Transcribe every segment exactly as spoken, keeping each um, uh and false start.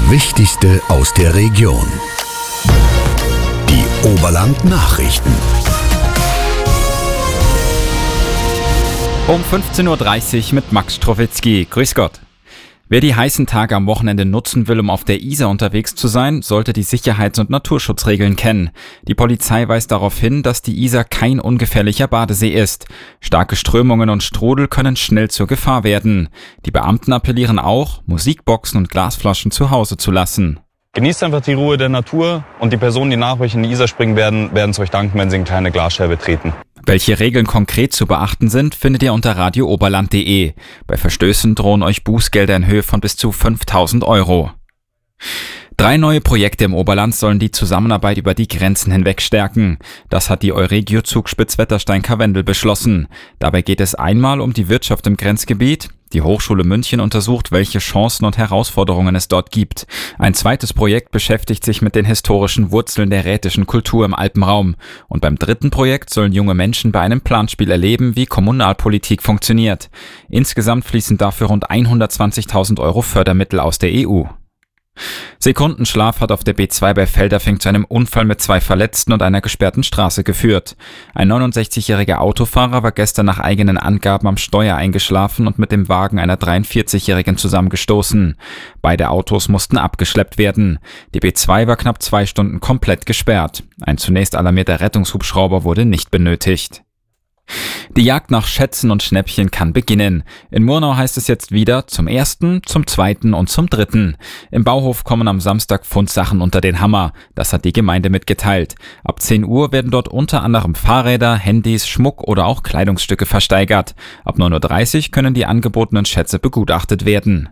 Wichtigste aus der Region. Die Oberland-Nachrichten. Um fünfzehn Uhr dreißig mit Max Strowitzki. Grüß Gott. Wer die heißen Tage am Wochenende nutzen will, um auf der Isar unterwegs zu sein, sollte die Sicherheits- und Naturschutzregeln kennen. Die Polizei weist darauf hin, dass die Isar kein ungefährlicher Badesee ist. Starke Strömungen und Strudel können schnell zur Gefahr werden. Die Beamten appellieren auch, Musikboxen und Glasflaschen zu Hause zu lassen. Genießt einfach die Ruhe der Natur und die Personen, die nach euch in die Isar springen werden, werden es euch danken, wenn sie eine kleine Glasscherbe treten. Welche Regeln konkret zu beachten sind, findet ihr unter radio oberland punkt de. Bei Verstößen drohen euch Bußgelder in Höhe von bis zu fünftausend Euro. Drei neue Projekte im Oberland sollen die Zusammenarbeit über die Grenzen hinweg stärken. Das hat die Euregio-Zugspitz Wetterstein-Karwendel beschlossen. Dabei geht es einmal um die Wirtschaft im Grenzgebiet. Die Hochschule München untersucht, welche Chancen und Herausforderungen es dort gibt. Ein zweites Projekt beschäftigt sich mit den historischen Wurzeln der rätischen Kultur im Alpenraum. Und beim dritten Projekt sollen junge Menschen bei einem Planspiel erleben, wie Kommunalpolitik funktioniert. Insgesamt fließen dafür rund hundertzwanzigtausend Euro Fördermittel aus der E U. Sekundenschlaf hat auf der B zwei bei Feldafing zu einem Unfall mit zwei Verletzten und einer gesperrten Straße geführt. Ein neunundsechzigjähriger Autofahrer war gestern nach eigenen Angaben am Steuer eingeschlafen und mit dem Wagen einer dreiundvierzigjährigen zusammengestoßen. Beide Autos mussten abgeschleppt werden. Die B zwei war knapp zwei Stunden komplett gesperrt. Ein zunächst alarmierter Rettungshubschrauber wurde nicht benötigt. Die Jagd nach Schätzen und Schnäppchen kann beginnen. In Murnau heißt es jetzt wieder zum ersten, zum zweiten und zum dritten. Im Bauhof kommen am Samstag Fundsachen unter den Hammer. Das hat die Gemeinde mitgeteilt. Ab zehn Uhr werden dort unter anderem Fahrräder, Handys, Schmuck oder auch Kleidungsstücke versteigert. Ab neun Uhr dreißig können die angebotenen Schätze begutachtet werden.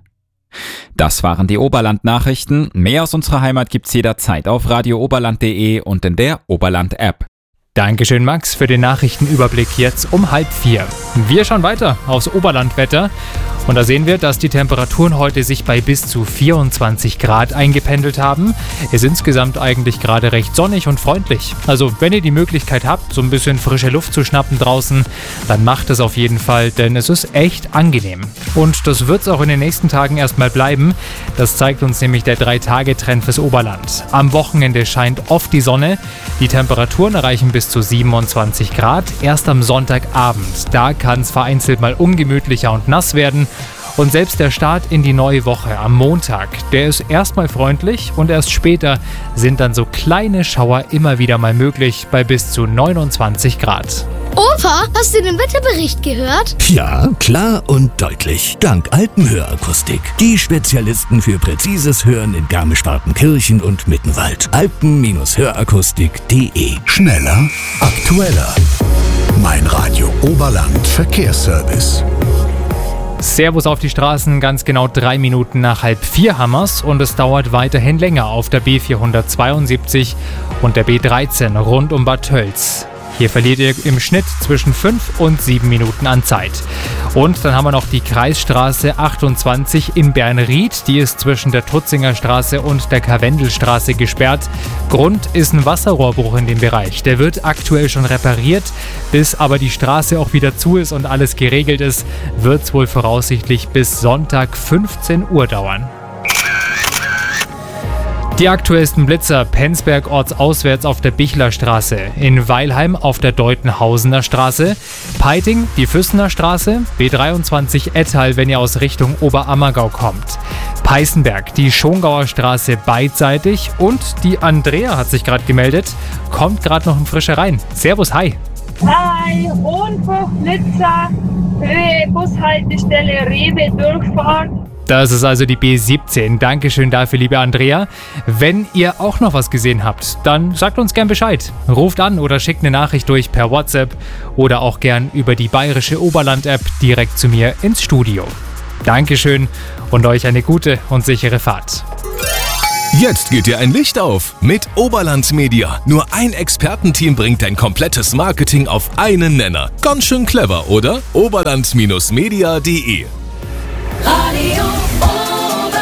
Das waren die Oberland-Nachrichten. Mehr aus unserer Heimat gibt's jederzeit auf radio oberland punkt de und in der Oberland-App. Dankeschön, Max, für den Nachrichtenüberblick jetzt um halb vier. Wir schauen weiter aufs Oberlandwetter. Und da sehen wir, dass die Temperaturen heute sich bei bis zu vierundzwanzig Grad eingependelt haben. Es ist insgesamt eigentlich gerade recht sonnig und freundlich. Also wenn ihr die Möglichkeit habt, so ein bisschen frische Luft zu schnappen draußen, dann macht es auf jeden Fall, denn es ist echt angenehm. Und das wird es auch in den nächsten Tagen erstmal bleiben. Das zeigt uns nämlich der drei Tage Trend fürs Oberland. Am Wochenende scheint oft die Sonne. Die Temperaturen erreichen bis zu siebenundzwanzig Grad. Erst am Sonntagabend, da kann es vereinzelt mal ungemütlicher und nass werden. Und selbst der Start in die neue Woche am Montag, der ist erstmal freundlich und erst später sind dann so kleine Schauer immer wieder mal möglich bei bis zu neunundzwanzig Grad. Opa, hast du den Wetterbericht gehört? Ja, klar und deutlich. Dank Alpenhörakustik. Die Spezialisten für präzises Hören in Garmisch-Partenkirchen und Mittenwald. alpen hörakustik punkt de. Schneller, aktueller. Mein Radio Oberland Verkehrsservice. Servus auf die Straßen, ganz genau drei Minuten nach halb vier hammers und es dauert weiterhin länger auf der B vierhundertzweiundsiebzig und der B dreizehn rund um Bad Tölz. Hier verliert ihr im Schnitt zwischen fünf und sieben Minuten an Zeit. Und dann haben wir noch die Kreisstraße achtundzwanzig in Bernried. Die ist zwischen der Tutzinger Straße und der Karwendelstraße gesperrt. Grund ist ein Wasserrohrbruch in dem Bereich. Der wird aktuell schon repariert. Bis aber die Straße auch wieder zu ist und alles geregelt ist, wird es wohl voraussichtlich bis Sonntag fünfzehn Uhr dauern. Die aktuellsten Blitzer: Penzberg ortsauswärts auf der Bichlerstraße, in Weilheim auf der Deutenhausener Straße, Peiting die Füssener Straße, B dreiundzwanzig Ettal, wenn ihr aus Richtung Oberammergau kommt, Peißenberg die Schongauer Straße beidseitig und die Andrea hat sich gerade gemeldet, kommt gerade noch ein Frischer rein. Servus, hi! Hi, Hohenbuch, Blitzer, Höhe, Bushaltestelle, Rewe, Durchfahrt. Das ist also die B siebzehn. Dankeschön dafür, liebe Andrea. Wenn ihr auch noch was gesehen habt, dann sagt uns gern Bescheid. Ruft an oder schickt eine Nachricht durch per WhatsApp oder auch gern über die Bayerische Oberland-App direkt zu mir ins Studio. Dankeschön und euch eine gute und sichere Fahrt. Jetzt geht dir ein Licht auf mit Oberland Media. Nur ein Expertenteam bringt dein komplettes Marketing auf einen Nenner. Ganz schön clever, oder? oberland Media punkt de. Radio Oberland.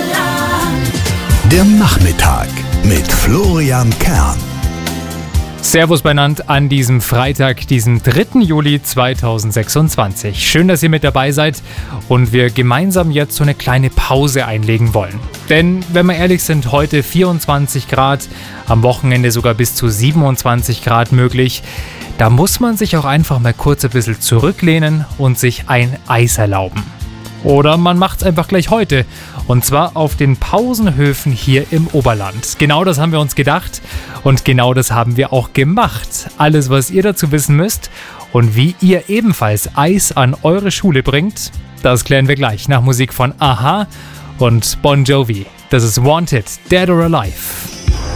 Der Nachmittag mit Florian Kern. Sehr Servus benannt an diesem Freitag, diesem dritten Juli zweitausendsechsundzwanzig. Schön, dass ihr mit dabei seid und wir gemeinsam jetzt so eine kleine Pause einlegen wollen. Denn, wenn wir ehrlich sind, heute vierundzwanzig Grad, am Wochenende sogar bis zu siebenundzwanzig Grad möglich. Da muss man sich auch einfach mal kurz ein bisschen zurücklehnen und sich ein Eis erlauben. Oder man macht es einfach gleich heute. Und zwar auf den Pausenhöfen hier im Oberland. Genau das haben wir uns gedacht und genau das haben wir auch gemacht. Alles, was ihr dazu wissen müsst und wie ihr ebenfalls Eis an eure Schule bringt, das klären wir gleich nach Musik von a-ha und Bon Jovi. Das ist Wanted, Dead or Alive.